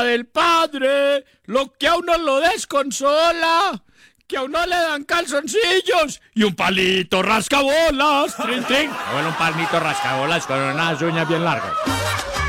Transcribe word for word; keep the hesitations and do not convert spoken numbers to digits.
del padre, lo que a uno lo desconsola, que a uno le dan calzoncillos y un palito rascabolas. Trin, trin. Bueno, un palito rascabolas con unas uñas bien largas.